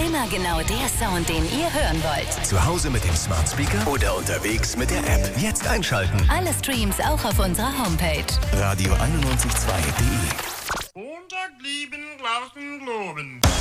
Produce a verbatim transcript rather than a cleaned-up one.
Immer genau der Sound, den ihr hören wollt. Zu Hause mit dem Smart Speaker oder unterwegs mit der App. Jetzt einschalten. Alle Streams auch auf unserer Homepage. radio einundneunzig Komma zwei punkt de Montag lieben, draußen globen.